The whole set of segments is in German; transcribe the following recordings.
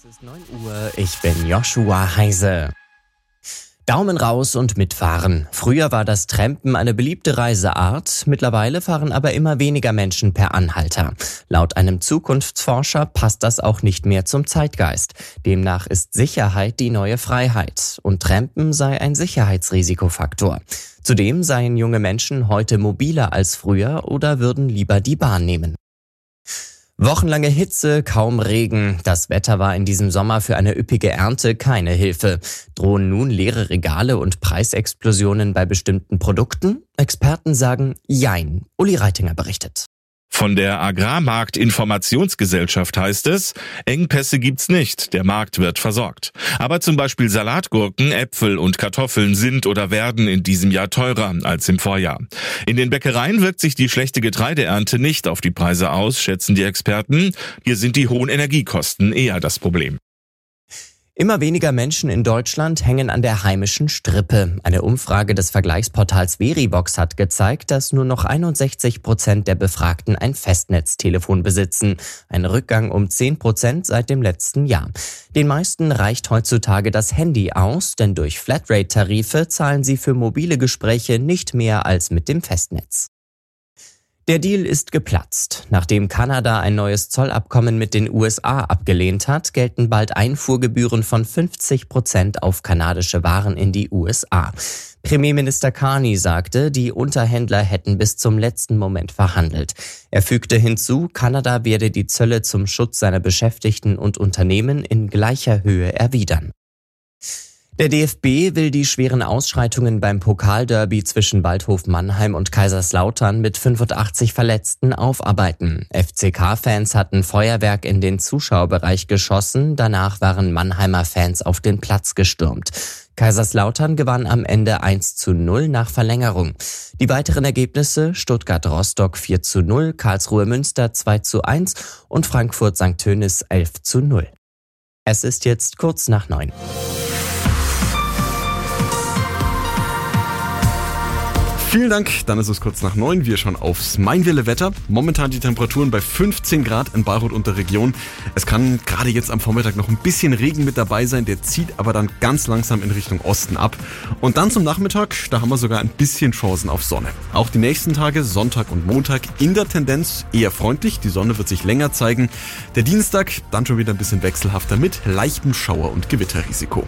Es ist 9 Uhr, ich bin Joshua Heise. Daumen raus und mitfahren. Früher war das Trampen eine beliebte Reiseart, mittlerweile fahren aber immer weniger Menschen per Anhalter. Laut einem Zukunftsforscher passt das auch nicht mehr zum Zeitgeist. Demnach ist Sicherheit die neue Freiheit und Trampen sei ein Sicherheitsrisikofaktor. Zudem seien junge Menschen heute mobiler als früher oder würden lieber die Bahn nehmen. Wochenlange Hitze, kaum Regen. Das Wetter war in diesem Sommer für eine üppige Ernte keine Hilfe. Drohen nun leere Regale und Preisexplosionen bei bestimmten Produkten? Experten sagen Jein. Uli Reitinger berichtet. Von der Agrarmarktinformationsgesellschaft heißt es, Engpässe gibt's nicht, der Markt wird versorgt. Aber zum Beispiel Salatgurken, Äpfel und Kartoffeln sind oder werden in diesem Jahr teurer als im Vorjahr. In den Bäckereien wirkt sich die schlechte Getreideernte nicht auf die Preise aus, schätzen die Experten. Hier sind die hohen Energiekosten eher das Problem. Immer weniger Menschen in Deutschland hängen an der heimischen Strippe. Eine Umfrage des Vergleichsportals Verivox hat gezeigt, dass nur noch 61% der Befragten ein Festnetztelefon besitzen. Ein Rückgang um 10% seit dem letzten Jahr. Den meisten reicht heutzutage das Handy aus, denn durch Flatrate-Tarife zahlen sie für mobile Gespräche nicht mehr als mit dem Festnetz. Der Deal ist geplatzt. Nachdem Kanada ein neues Zollabkommen mit den USA abgelehnt hat, gelten bald Einfuhrgebühren von 50% auf kanadische Waren in die USA. Premierminister Carney sagte, die Unterhändler hätten bis zum letzten Moment verhandelt. Er fügte hinzu, Kanada werde die Zölle zum Schutz seiner Beschäftigten und Unternehmen in gleicher Höhe erwidern. Der DFB will die schweren Ausschreitungen beim Pokalderby zwischen Waldhof Mannheim und Kaiserslautern mit 85 Verletzten aufarbeiten. FCK-Fans hatten Feuerwerk in den Zuschauerbereich geschossen, danach waren Mannheimer Fans auf den Platz gestürmt. Kaiserslautern gewann am Ende 1:0 nach Verlängerung. Die weiteren Ergebnisse: Stuttgart-Rostock 4:0, Karlsruhe-Münster 2:1 und Frankfurt-St. Tönis 11:0. Es ist jetzt kurz nach 9. Vielen Dank, dann ist es kurz nach 9. Wir schauen aufs Mainwelle-Wetter. Momentan die Temperaturen bei 15 Grad in Bayreuth und der Region. Es kann gerade jetzt am Vormittag noch ein bisschen Regen mit dabei sein, der zieht aber dann ganz langsam in Richtung Osten ab. Und dann zum Nachmittag, da haben wir sogar ein bisschen Chancen auf Sonne. Auch die nächsten Tage, Sonntag und Montag, in der Tendenz eher freundlich. Die Sonne wird sich länger zeigen. Der Dienstag dann schon wieder ein bisschen wechselhafter mit leichtem Schauer- und Gewitterrisiko.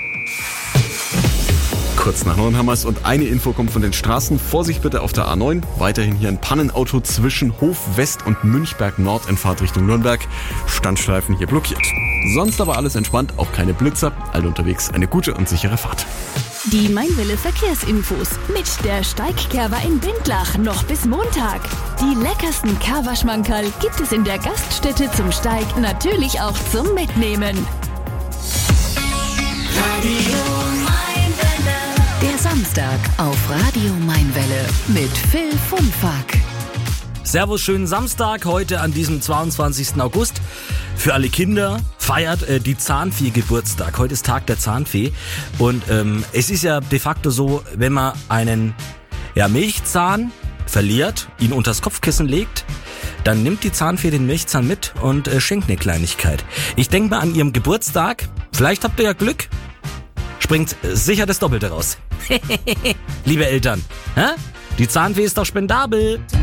Kurz nach 9 haben wir es und eine Info kommt von den Straßen. Vorsicht bitte auf der A9. Weiterhin hier ein Pannenauto zwischen Hof West und Münchberg Nord in Fahrtrichtung Nürnberg. Standstreifen hier blockiert. Sonst aber alles entspannt, auch keine Blitzer. Alle unterwegs eine gute und sichere Fahrt. Die Mainwelle Verkehrsinfos mit der Steigkerwa in Bindlach noch bis Montag. Die leckersten Kerwa-Schmankerl gibt es in der Gaststätte zum Steig, natürlich auch zum Mitnehmen. Der Samstag auf Radio Mainwelle mit Phil Funfack. Servus, schönen Samstag heute an diesem 22. August. Für alle Kinder feiert die Zahnfee Geburtstag. Heute ist Tag der Zahnfee. Und es ist ja de facto so, wenn man einen Milchzahn verliert, ihn unters Kopfkissen legt, dann nimmt die Zahnfee den Milchzahn mit und schenkt eine Kleinigkeit. Ich denke mal an ihrem Geburtstag, vielleicht habt ihr ja Glück, springt sicher das Doppelte raus. Liebe Eltern, die Zahnfee ist doch spendabel.